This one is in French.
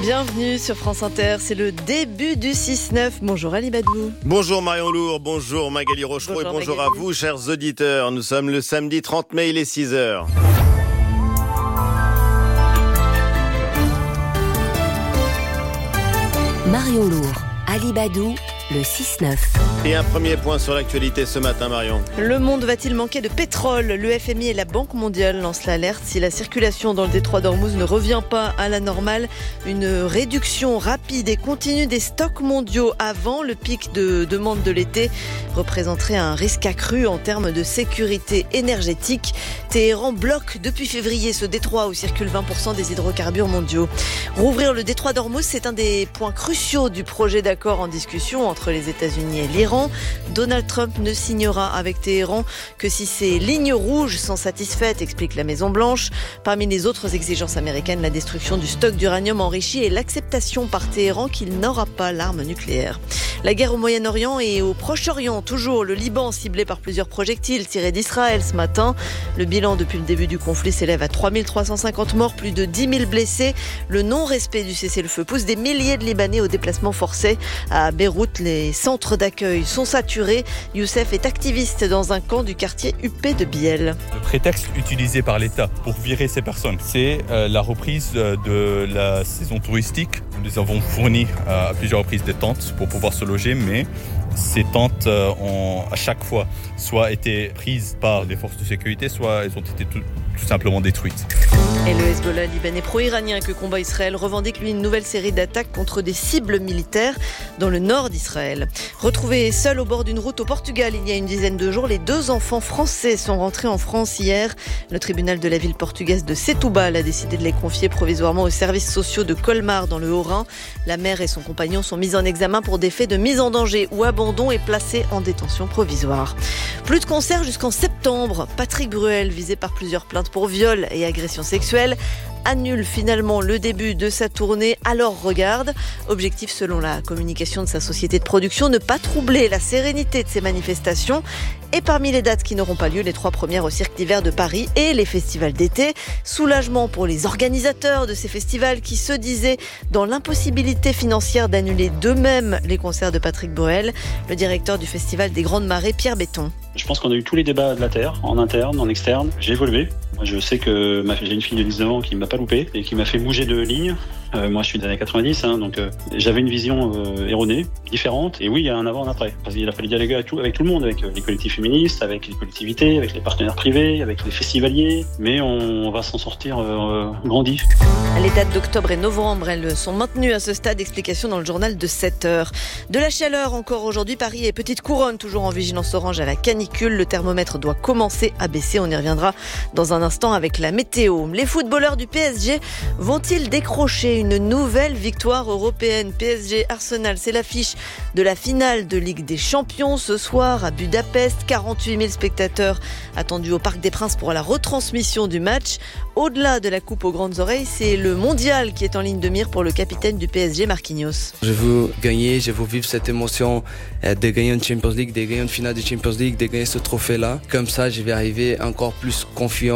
Bienvenue sur France Inter, c'est le début du 6-9. Bonjour Ali Badou. Bonjour Marion Lourd, bonjour Magali Rochereau et bonjour Magali. À vous chers auditeurs. Nous sommes le samedi 30 mai, il est 6h. Marion Lourd, Ali Badou, le 6-9. Et un premier point sur l'actualité ce matin, Marion. Le monde va-t-il manquer de pétrole ? Le FMI et la Banque mondiale lancent l'alerte. Si la circulation dans le détroit d'Ormuz ne revient pas à la normale, une réduction rapide et continue des stocks mondiaux avant le pic de demande de l'été représenterait un risque accru en termes de sécurité énergétique. Téhéran bloque depuis février ce détroit où circulent 20% des hydrocarbures mondiaux. Rouvrir le détroit d'Ormuz, c'est un des points cruciaux du projet d'accord en discussion entre les États-Unis et l'Iran. Donald Trump ne signera avec Téhéran que si ces lignes rouges sont satisfaites, explique la Maison-Blanche. Parmi les autres exigences américaines, la destruction du stock d'uranium enrichi et l'acceptation par Téhéran qu'il n'aura pas l'arme nucléaire. La guerre au Moyen-Orient et au Proche-Orient, toujours le Liban ciblé par plusieurs projectiles tirés d'Israël ce matin. Le bilan depuis le début du conflit s'élève à 3350 morts, plus de 10 000 blessés. Le non-respect du cessez-le-feu pousse des milliers de Libanais au déplacement forcé. À Beyrouth, les centres d'accueil sont saturés. Youssef est activiste dans un camp du quartier huppé de Biel. Le prétexte utilisé par l'État pour virer ces personnes, c'est la reprise de la saison touristique. Nous avons fourni à plusieurs reprises des tentes pour pouvoir se loger, mais ces tentes ont à chaque fois soit été prises par les forces de sécurité, soit elles ont été tout simplement détruites. Et le Hezbollah libanais pro-iranien que combat Israël revendique lui une nouvelle série d'attaques contre des cibles militaires dans le nord d'Israël. Retrouvés seuls au bord d'une route au Portugal il y a une dizaine de jours, les 2 enfants français sont rentrés en France hier. Le tribunal de la ville portugaise de Setúbal a décidé de les confier provisoirement aux services sociaux de Colmar dans le Haut-Rhin. La mère et son compagnon sont mis en examen pour des faits de mise en danger ou abandon et placés en détention provisoire. Plus de concerts jusqu'en septembre. Patrick Bruel, visé par plusieurs plaintes pour viol et agression sexuelle, annule finalement le début de sa tournée Alors Regarde. Objectif selon la communication de sa société de production, ne pas troubler la sérénité de ses manifestations. Et parmi les dates qui n'auront pas lieu, les 3 premières au Cirque d'hiver de Paris et les festivals d'été. Soulagement pour les organisateurs de ces festivals qui se disaient dans l'impossibilité financière d'annuler d'eux-mêmes les concerts de Patrick Bruel. Le directeur du festival des Grandes Marées, Pierre Béton. Je pense qu'on a eu tous les débats de la Terre, en interne, en externe. J'ai évolué. Je sais que j'ai une fille de 19 ans qui ne m'a pas loupé et qui m'a fait bouger de ligne. Moi, je suis des années 90, donc j'avais une vision erronée, différente. Et oui, il y a un avant, un après. Parce qu'il a fallu dialoguer avec tout le monde, avec les collectifs féministes, avec les collectivités, avec les partenaires privés, avec les festivaliers. Mais on va s'en sortir grandi. Les dates d'octobre et novembre, elles sont maintenues à ce stade. Explication dans le journal de 7h. De la chaleur encore aujourd'hui. Paris et Petite Couronne, toujours en vigilance orange à la canicule. Le thermomètre doit commencer à baisser. On y reviendra dans un instant avec la météo. Les footballeurs du PSG vont-ils décrocher une nouvelle victoire européenne ? PSG Arsenal, c'est l'affiche de la finale de Ligue des Champions ce soir à Budapest. 48 000 spectateurs attendus au Parc des Princes pour la retransmission du match. Au-delà de la coupe aux grandes oreilles, c'est le mondial qui est en ligne de mire pour le capitaine du PSG, Marquinhos. Je veux gagner, je veux vivre cette émotion de gagner une Champions League, de gagner une finale de Champions League, de gagner ce trophée-là. Comme ça, je vais arriver encore plus confiant